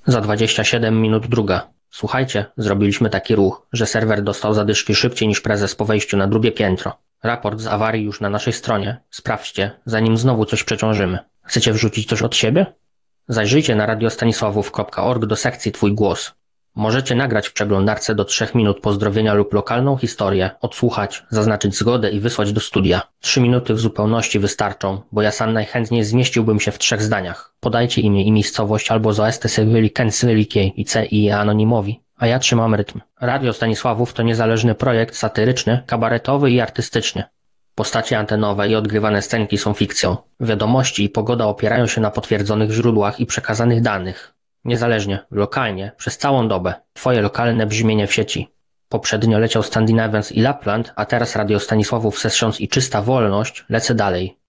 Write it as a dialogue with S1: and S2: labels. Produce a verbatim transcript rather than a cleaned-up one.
S1: Za dwadzieścia siedem minut druga. Słuchajcie, zrobiliśmy taki ruch, że serwer dostał zadyszki szybciej niż prezes po wejściu na drugie piętro. Raport z awarii już na naszej stronie. Sprawdźcie, zanim znowu coś przeciążymy. Chcecie wrzucić coś od siebie? Zajrzyjcie na radiostanisławów kropka org do sekcji Twój głos. Możecie nagrać w przeglądarce do trzech minut pozdrowienia lub lokalną historię, odsłuchać, zaznaczyć zgodę i wysłać do studia. Trzy minuty w zupełności wystarczą, bo ja sam najchętniej zmieściłbym się w trzech zdaniach. Podajcie imię i miejscowość albo zoeste sywyli kensylikiej i c i anonimowi, a ja trzymam rytm. Radio Stanisławów to niezależny projekt satyryczny, kabaretowy i artystyczny. Postacie antenowe i odgrywane scenki są fikcją. Wiadomości i pogoda opierają się na potwierdzonych źródłach i przekazanych danych. Niezależnie, lokalnie, przez całą dobę. Twoje lokalne brzmienie w sieci. Poprzednio leciał Scandinavians i Lapland, a teraz Radio Stanisławów Sessions i Czysta Wolność. Lecę dalej.